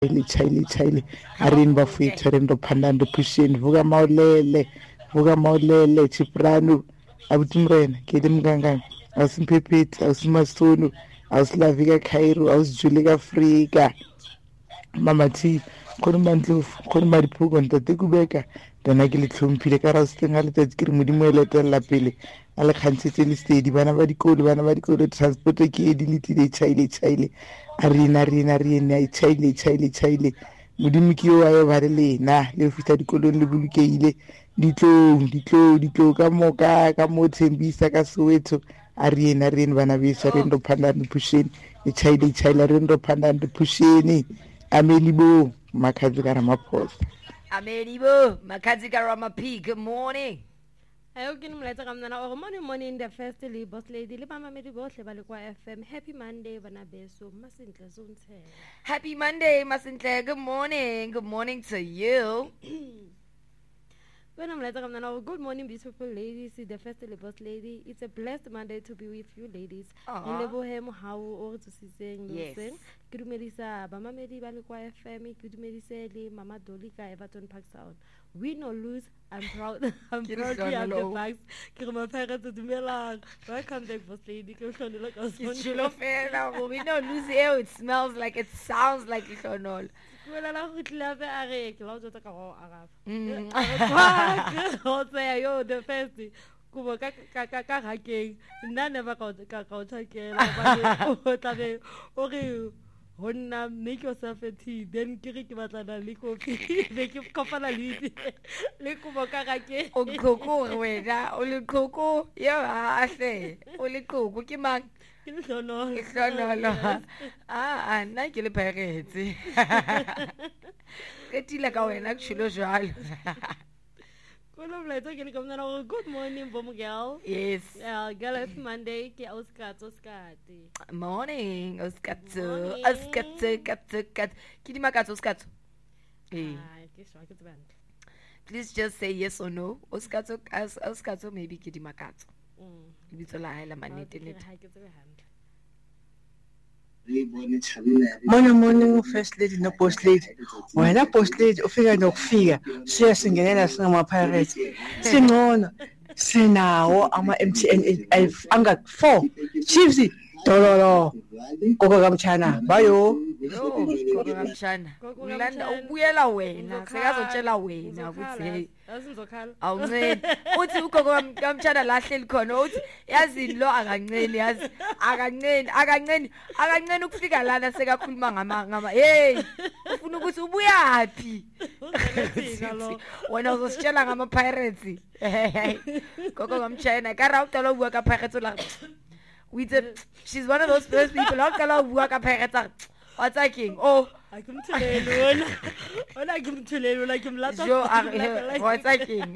chile arin bafethu arin ro phandani pusheni vuka maulele chiprano abutumrena kede mnganganga awusimphephethi awusimasonu awusilavika Cairo awusijulika Afrika mama T khona mandlofu khona madiphuko ntate kubeka dana ke le tlhomphile ka ra stenga le tsetsi ke modimo e letella pele a le khantshetse le steady bana ba dikolo transport ke edilitile chile arina e chile modimo ke yo a ba re lena le fita dikolong le bulukeile ditlo ka moka ka mo Thembisa ka Soweto arina bana beso re ndo phandani pusheni e chile re ndo phandani pusheni amenibo makhazi ka Ramaphosa Amenibo makhazi ka Ramapi. Good morning. Ayo ke molaetsa ka mnana o morning the first le boss lady le mama medi bohle ba le kwa FM. Happy Monday bana beso masentle zontshe. Happy Monday masentle. Good morning to you. Good morning, beautiful ladies. The first le boss lady. It's a blessed Monday to be with you, ladies. Yes. Kudumelisa Bama Medi Balikwa FM. Kudumelisa Mama Dolika Everton Park Sound. Win or lose, I'm proud. I'm proud to have the facts. Kirma parents to Dumelang. Welcome back, boss lady. Win or lose, it smells like it sounds like it's on all. Wala la go tlabe a re ke la o tsotsa ka go araf yo the first kubo ka hakeng nna never ka o tshakela ba o tlabe o re honna make yourself a tea then ke re ke batlana le coffee be ke kopana le kubo ka hakeng o khoko wena o le khoko yo a se o le khoko ke mang Ihlonolo. Nna ke le pirates. Ke tila ka wena ke tshilo jwalo. Good morning, Bomo girl. Yes. Girl, it's Monday. Ke Oskati. Morning, Oskatu. Kidi makatso Oskatu. Please just say yes or no. Oskatu maybe kidi makatso. Morning, first lady no post lady. Wena post lady ufika nokufika siyasingenela singama pirates. Singcono sinawo ama MTN anga 4. Chiefs dololo. Koko kamchana. Bayo. Koko kamchana. Ngilanda ubuyela wena. Sekazotshela wena ukuthi azizokhala awuncane uthi ugogo kamtshana lahleli khona uthi yazini lo akancane ukufika lana sekakhuluma ngama hey ufuna ukuthi ubuyaphi wena uzositshela ngama pirates gogo kamtshana ka ra utala ubuya ka pirates la she's one of those first people la utala ubuya ka pirates what's king akimthulelo wona akimthulelo like imlatha what's king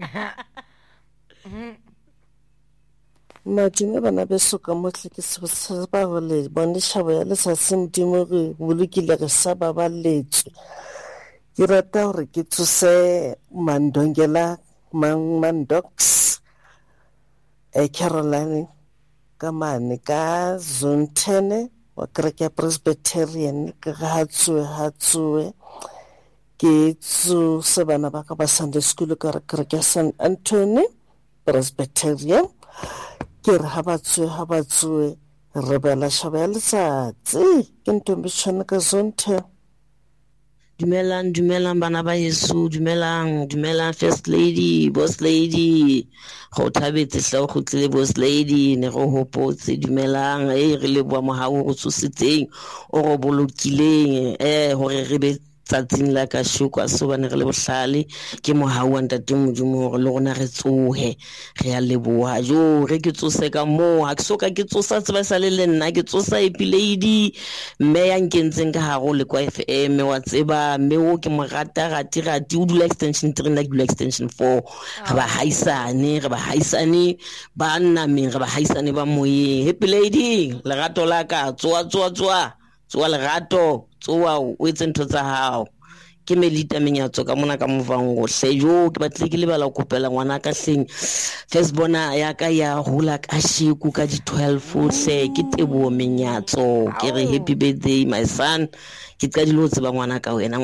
Madime bana besoka motle ke se ba go le bone shabo ya le sa sentimo go bulukile re sa ba letswe ke rata gore ke tsose Mandongela Mandox Caroline ka mane ka zone 10 wa kreke Presbyterian ka hatswe ke tsu sebana ba ka ba Sunday school ka kreke San Anthony Presbyterian ke re ha batswe re bela shaba letsatsi ke ntombi tshwana ka zone 10. Dumelang bana ba Yesu, dumelang first lady, boss lady. Go thabetse hla go tle boss lady ne go hopotse dumelang re le bua mohao go tsositseng o go bolokileng hore re be tsatsing la ka shoko so bane re le bohlale ke mohao wa ntate modimo gore le gona re tsohe re ya leboha jo re ke tsose ka mo ha ke soka ke tsosa tseba sa le nna ke tsosa epiledi mme ya nkentseng ka hago le kwa FM wa tseba mme o ke morata rati o dula extension 3 nna ke dula extension 4 re ba haisane ba nna me re ba haisane ba moyeng epiledi lerato la ka tsoa lerato tsoa o etse ntho tsa hao ke Melita Menyatso ka mona ka Movango hle jo ke batle ke lebala go kopela ngwana ka hleng first bona ya ka ya hula ka shiku ka di 12 hle ke Tebo Menyatso ke re happy birthday my son ke tla dilo tseba ngwana ka wena